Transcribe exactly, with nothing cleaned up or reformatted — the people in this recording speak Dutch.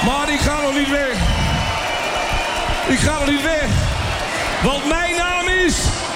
Maar ik ga nog niet weg. Ik ga nog niet weg. Want mijn naam is